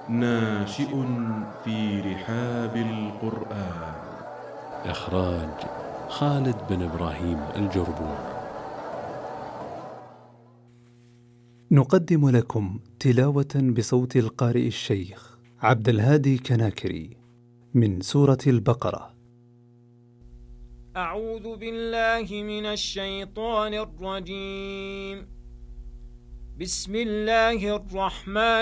ناشئ في رحاب القرآن. إخراج خالد بن إبراهيم الجربون. نقدم لكم تلاوة بصوت القارئ الشيخ عبد الهادي كناكري من سورة البقرة. أعوذ بالله من الشيطان الرجيم. بسم الله الرحمن